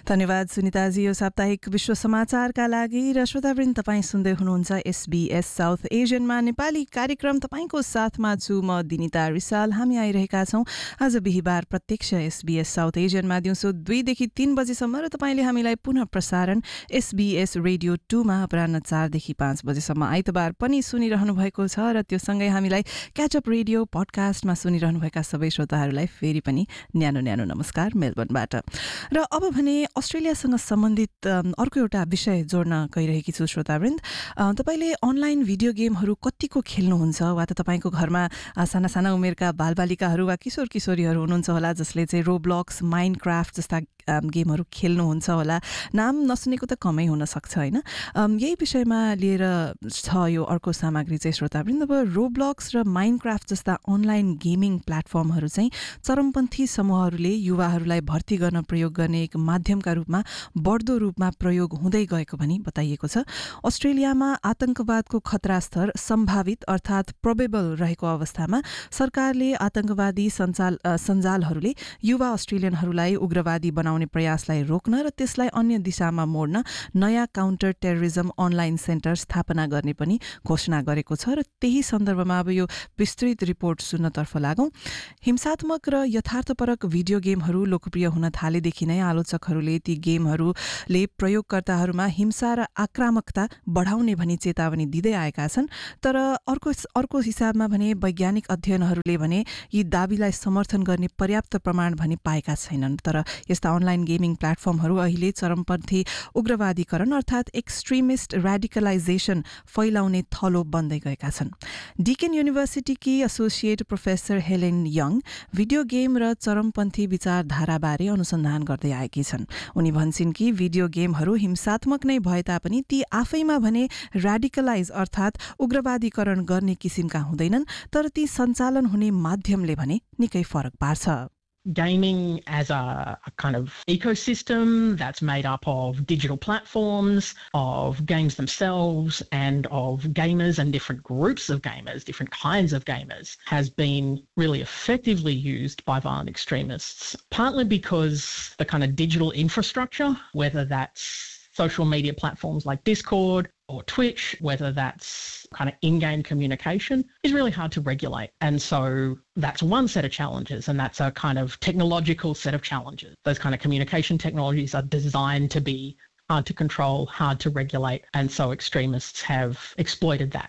धन्यवाद सुनिताजी। यो साप्ताहिक विश्व समाचारका लागि र श्रोतावृन्द तपाईँ सुन्दै हुनुहुन्छ SBS साउथ एसियनमा नेपाली कार्यक्रम। तपाईँको साथमा छु म दिनिता रिसाल। हामी आइरहेका छौँ आज बिहिबार प्रत्यक्ष SBS साउथ एसियनमा दिउँसो 2 देखि 3 बजेसम्म र तपाईँले हामीलाई पुनः प्रसारण SBS रेडियो 2 मा अपराह्न 4 देखि 5 बजेसम्म आइतबार पनि सुनिरहनु भएको छ र त्यो सँगै हामीलाई क्याचअप रेडियो पडकास्टमा सुनिरहनुभएका सबै श्रोताहरूलाई फेरि पनि न्यानो नमस्कार मेलबर्नबाट। र अब भने अस्ट्रेलियासँग सम्बन्धित अर्को एउटा विषय जोड्न गइरहेकी छु श्रोतावृन्द। तपाईँले अनलाइन भिडियो गेमहरू कतिको खेल्नुहुन्छ वा त तपाईँको घरमा साना उमेरका बालबालिकाहरू वा किशोर किशोरीहरू हुनुहुन्छ होला जसले चाहिँ रोब्लक्स, माइनक्राफ्ट जस्ता गेमहरू खेल्नुहुन्छ होला। नाम नसुनेको त कमै हुन सक्छ होइन। यही विषयमा लिएर छ यो अर्को सामग्री चाहिँ श्रोतावृन्द। अब रोब्लक्स र माइनक्राफ्ट जस्ता अनलाइन गेमिङ प्लेटफर्महरू चाहिँ चरमपन्थी समूहहरूले युवाहरूलाई भर्ती गर्न प्रयोग गर्ने एक माध्यमका रूपमा बढ्दो रूपमा प्रयोग हुँदै गएको भनी बताइएको छ। अस्ट्रेलियामा आतंकवादको खतरा स्तर सम्भावित अर्थात् प्रोबेबल रहेको अवस्थामा सरकारले आतंकवादी सञ्जालहरूले युवा अस्ट्रेलियनहरूलाई उग्रवादी बनाउने प्रयासलाई रोक्न र त्यसलाई अन्य दिशामा मोड्न नयाँ काउन्टर टेररिज्म अनलाइन सेन्टर स्थापना गर्ने पनि घोषणा गरेको छ। र त्यही सन्दर्भमा अब यो विस्तृत रिपोर्ट सुन्नतर्फ लागौं। हिंसात्मक र यथार्थपरक भिडियो गेमहरू लोकप्रिय हुन थालेदेखि नै आलोचकहरूले ती गेमहरूले प्रयोगकर्ताहरूमा हिंसा र आक्रामकता बढाउने भनी चेतावनी दिँदै आएका छन्। तर अर्को हिसाबमा भने वैज्ञानिक अध्ययनहरूले भने यी दाबीलाई समर्थन गर्ने पर्याप्त प्रमाण भने पाएका छैनन्। तर यस्ता अनलाइन गेमिङ प्लेटफर्महरू अहिले चरमपन्थी उग्रवादीकरण अर्थात् एक्सट्रिमिस्ट रेडिकलाइजेसन फैलाउने थलो बन्दै गएका छन्। डिकेन युनिभर्सिटीकी associate professor Helen young video game र चरमपन्थी विचारधाराबारे अनुसन्धान गर्दै आएकी छन्। उनी भन्छन् कि भिडियो गेमहरू हिंसात्मक नै भए तापनि ती आफैमा भने रेडिकलाइज अर्थात् उग्रवादीकरण गर्ने किसिमका हुँदैनन्, तर ती सञ्चालन हुने माध्यमले भने निकै फरक पार्छ। Gaming as a kind of ecosystem that's made up of digital platforms, of games themselves, and of gamers and different groups of gamers, different kinds of gamers, has been really effectively used by violent extremists, partly because the kind of digital infrastructure, whether that's social media platforms like Discord or Twitch, whether that's kind of in-game communication, is really hard to regulate. And so that's one set of challenges, and that's a kind of technological set of challenges. Those kind of communication technologies are designed to be hard to control, hard to regulate, and so extremists have exploited that.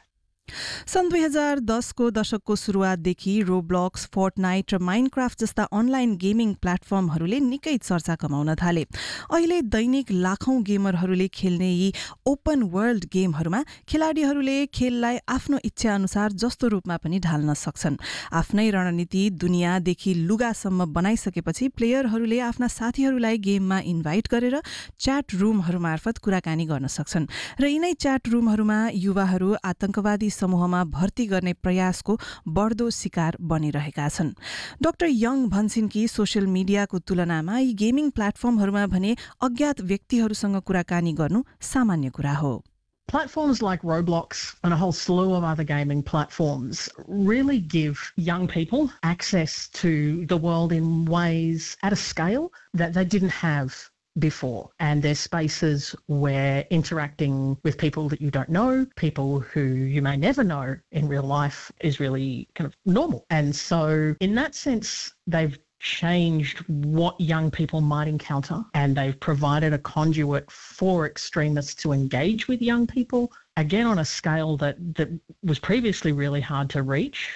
सन् 2010 को दशकको सुरुवातदेखि रोब्लक्स, Fortnite र Minecraft जस्ता online gaming प्लेटफर्महरूले निकै चर्चा कमाउन थाले। अहिले दैनिक लाखौं गेमरहरूले खेल्ने यी ओपन वर्ल्ड गेमहरूमा खेलाडीहरूले खेललाई आफ्नो इच्छा अनुसार जस्तो रूपमा पनि ढाल्न सक्छन्। आफ्नै रणनीति दुनियाँदेखि लुगासम्म बनाइसकेपछि प्लेयरहरूले आफ्ना साथीहरूलाई गेममा इन्भाइट गरेर च्याट रुमहरू मार्फत कुराकानी गर्न सक्छन् र यिनै च्याट रुमहरूमा युवाहरू आतंकवादी समूहमा भर्ती गर्ने प्रयासको बढ्दो शिकार बनिरहेका छन्। डाक्टर यङ भन्छन् कि सोशल मिडियाको तुलनामा यी गेमिङ प्लेटफर्महरूमा भने अज्ञात व्यक्तिहरूसँग कुराकानी गर्नु सामान्य कुरा हो। Platforms like Roblox and a whole slew of other gaming platforms really give young people access to the world in ways at a scale that they didn't have before, and they're spaces where interacting with people that you don't know, people who you may never know in real life, is really kind of normal. And so in that sense, they've changed what young people might encounter, and they've provided a conduit for extremists to engage with young people, again on a scale that was previously really hard to reach.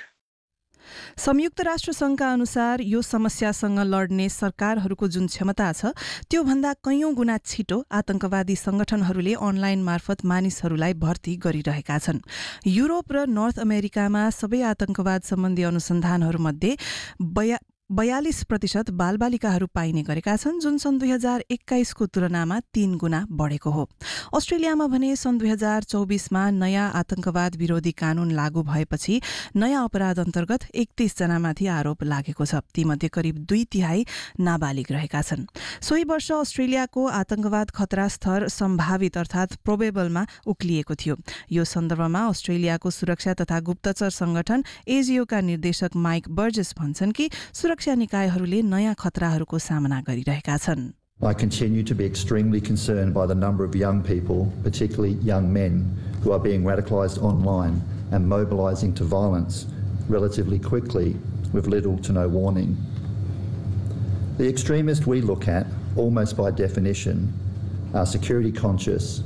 संयुक्त राष्ट्र संघका अनुसार यो समस्यासँग लड्ने सरकारहरूको जुन क्षमता छ त्यो भन्दा कैयौं गुणा छिटो आतंकवादी संगठनहरूले अनलाइन मार्फत मानिसहरूलाई भर्ती गरिरहेका छन्। युरोप र नर्थ अमेरिकामा सबै आतंकवाद सम्बन्धी अनुसन्धानहरूमध्ये 42% बालबालिकाहरू पाइने गरेका छन्, जुन सन् 2021 को तुलनामा 3 गुणा बढेको हो। अस्ट्रेलियामा भने सन् 2024 मा नयाँ आतंकवाद विरोधी कानून लागू भएपछि नयाँ अपराध अन्तर्गत 31 जनामाथि आरोप लागेको छ। तीमध्ये करिब 2/3 नाबालिग रहेका छन्। सोही वर्ष अस्ट्रेलियाको आतंकवाद खतरा स्तर सम्भावित अर्थात् प्रोबेबलमा उक्लिएको थियो। यो सन्दर्भमा अस्ट्रेलियाको सुरक्षा तथा गुप्तचर संगठन एजिओका निर्देशक माइक बर्जेस भन्छन् कि सुरक्षा निकायहरूले नयाँ खतराहरूको सामना गरिरहेका छन्। I continue to be extremely concerned by the number of young people, particularly young men, who are being radicalised online and mobilising to violence relatively quickly with little to no warning. The extremists we look at, almost by definition, are security conscious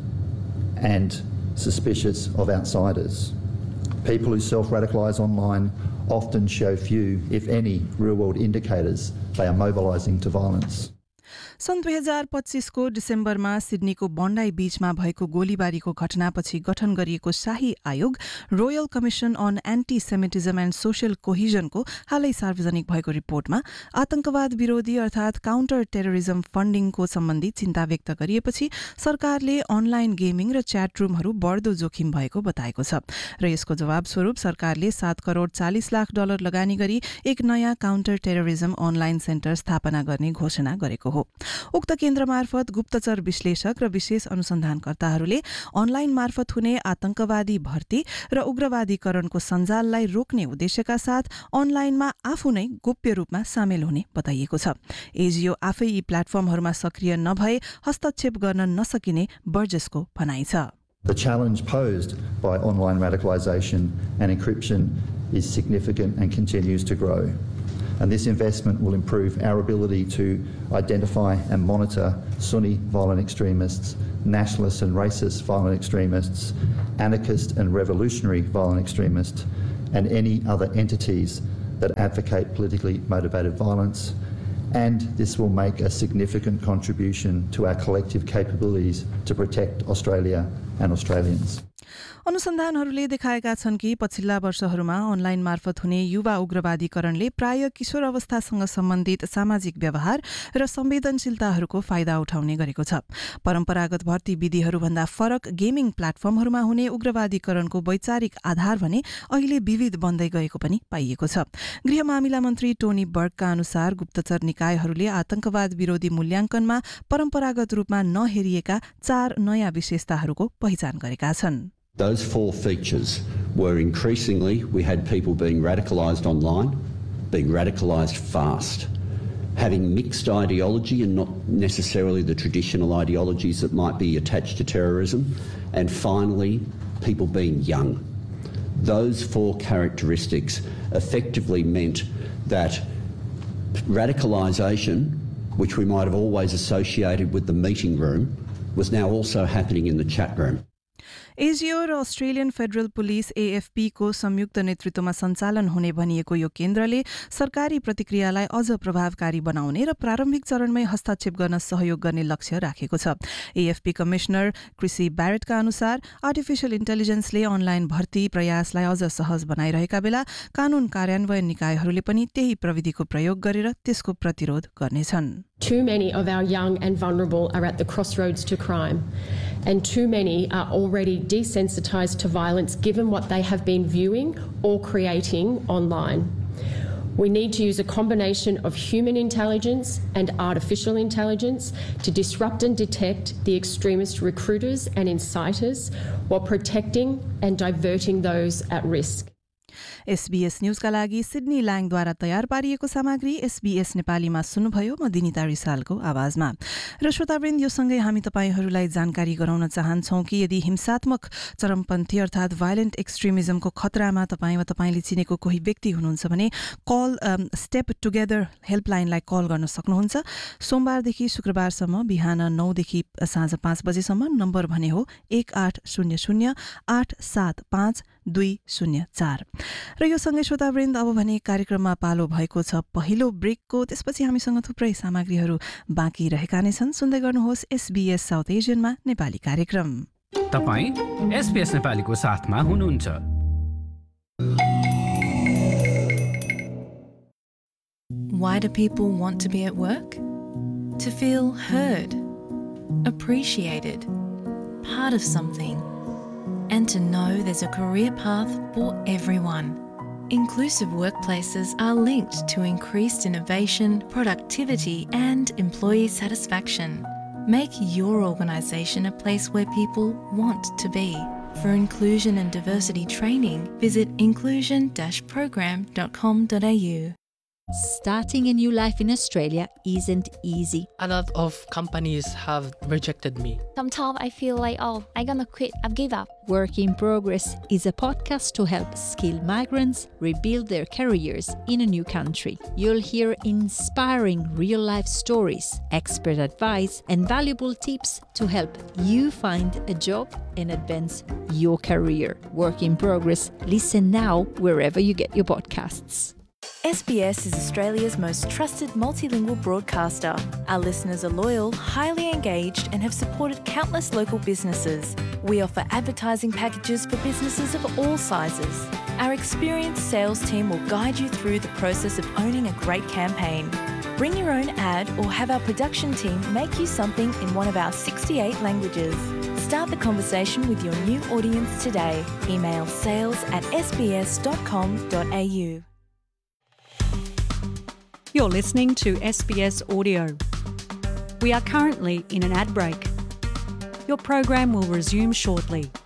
and suspicious of outsiders. People who self-radicalise online often show few, if any, real-world indicators they are mobilising to violence. सन् 2025को डिसेम्बरमा सिडनीको बन्डाई बीचमा भएको गोलीबारीको घटनापछि गठन गरिएको शाही आयोग royal commission on anti सेमिटिजम and social कोहिजनको हालै सार्वजनिक भएको रिपोर्टमा आतंकवाद विरोधी अर्थात् काउन्टर टेररिजम फन्डिङको सम्बन्धी चिन्ता व्यक्त गरिएपछि सरकारले अनलाइन गेमिङ र च्याट रूमहरू बढ्दो जोखिम भएको बताएको छ र यसको जवाब स्वरूप सरकारले 7 करोड 40 लाख डलर लगानी गरी एक नयाँ काउन्टर टेररिजम अनलाइन सेन्टर स्थापना गर्ने घोषणा गरेको हो। उक्त केन्द्र मार्फत गुप्तचर विश्लेषक र विशेष अनुसन्धानकर्ताहरूले अनलाइन मार्फत हुने आतंकवादी भर्ती र उग्रवादीकरणको सञ्जाललाई रोक्ने उद्देश्यका साथ अनलाइनमा आफू नै गोप्य रूपमा सामेल हुने बताइएको छ। एजियो आफै यी प्लेटफर्महरूमा सक्रिय नभए हस्तक्षेप गर्न नसकिने बर्जेसको भनाइ छ। The challenge posed by online radicalisation and encryption is significant and continues to grow. And this investment will improve our ability to identify and monitor Sunni violent extremists, nationalist and racist violent extremists, anarchist and revolutionary violent extremists, and any other entities that advocate politically motivated violence. And this will make a significant contribution to our collective capabilities to protect Australia and Australians. अनुसन्धानहरूले देखाएका छन् कि पछिल्ला वर्षहरूमा online मार्फत हुने युवा उग्रवादीकरणले प्राय किशोर अवस्थासँग सम्बन्धित सामाजिक व्यवहार र संवेदनशीलताहरूको फाइदा उठाउने गरेको छ। परम्परागत भर्ती विधिहरूभन्दा फरक गेमिङ प्लेटफर्महरूमा हुने उग्रवादीकरणको वैचारिक आधार भने अहिले विविध बन्दै गएको पनि पाइएको छ। गृह मामिला मन्त्री टोनी बर्गका अनुसार गुप्तचर निकायहरूले आतंकवाद विरोधी मूल्याङ्कनमा परम्परागत रूपमा नहेरिएका 4 नयाँ विशेषताहरूको पहिचान गरेका छन्। Those 4 features were increasingly, we had people being radicalised online, being radicalised fast, having mixed ideology and not necessarily the traditional ideologies that might be attached to terrorism, and finally, people being young. Those 4 characteristics effectively meant that radicalisation, which we might have always associated with the meeting room, was now also happening in the chat room. AJIO र Australian federal police AFP को संयुक्त नेतृत्वमा सञ्चालन हुने भनिएको यो केन्द्रले सरकारी प्रतिक्रियालाई अझ प्रभावकारी बनाउने र प्रारम्भिक चरणमै हस्तक्षेप गर्न सहयोग गर्ने लक्ष्य राखेको छ। AFP कमिश्नर क्रिसी ब्यारेटका अनुसार आर्टिफिशियल इन्टेलिजेन्सले अनलाइन भर्ती प्रयासलाई अझ सहज बनाइरहेका बेला कानून कार्यान्वयन निकायहरूले पनि त्यही प्रविधिको प्रयोग गरेर त्यसको प्रतिरोध गर्नेछन्। Too many of our young and vulnerable are at the crossroads to crime, and too many are already desensitised to violence given what they have been viewing or creating online. We need to use a combination of human intelligence and artificial intelligence to disrupt and detect the extremist recruiters and inciters while protecting and diverting those at risk. SBS न्यूजका लागि Sydney ल्याङद्वारा तयार पारिएको सामग्री SBS नेपालीमा सुन्नुभयो। म दिनिता रिसालको आवाजमा। र श्रोतावृन्द, यो सँगै हामी तपाईहरूलाई जानकारी गराउन चाहन्छौं कि यदि हिंसात्मक चरमपन्थी अर्थात् भाइलेन्ट एक्सट्रिमिजमको खतरामा तपाईँ वा तपाईँले चिनेको कोही व्यक्ति हुनुहुन्छ भने कल स्टेप टुगेदर हेल्पलाइनलाई कल गर्न सक्नुहुन्छ। सोमबारदेखि शुक्रबारसम्म बिहान 9 देखि साँझ 5 बजेसम्म। नम्बर भने हो 1800 875 204। र यो सँगै श्रोतावृन्द, अब भने कार्यक्रममा पालो भएको छ पहिलो ब्रेकको। त्यसपछि हामीसँग थुप्रै सामग्रीहरू बाँकी रहेका नै छन्। सुन्दै गर्नुहोस् SBS साउथ एसियनमा नेपाली कार्यक्रम। तपाईँ SBS नेपालीको साथमा हुनुहुन्छ। Why do people want to be at work? To feel heard, appreciated, part of something, and to know there's a career path for everyone. Inclusive workplaces are linked to increased innovation, productivity, and employee satisfaction. Make your organisation a place where people want to be. For inclusion and diversity training, visit inclusion-program.com.au. Starting a new life in Australia isn't easy. A lot of companies have rejected me. Sometimes I feel like, I'm gonna quit, I've given up. Work in Progress is a podcast to help skilled migrants rebuild their careers in a new country. You'll hear inspiring real-life stories, expert advice, and valuable tips to help you find a job and advance your career. Work in Progress. Listen now wherever you get your podcasts. SBS is Australia's most trusted multilingual broadcaster. Our listeners are loyal, highly engaged, and have supported countless local businesses. We offer advertising packages for businesses of all sizes. Our experienced sales team will guide you through the process of owning a great campaign. Bring your own ad or have our production team make you something in one of our 68 languages. Start the conversation with your new audience today. Email sales@sbs.com.au. You're listening to SBS Audio. We are currently in an ad break. Your program will resume shortly.